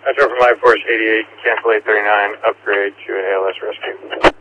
Metro from Live Force 88, cancel 839, upgrade to ALS rescue.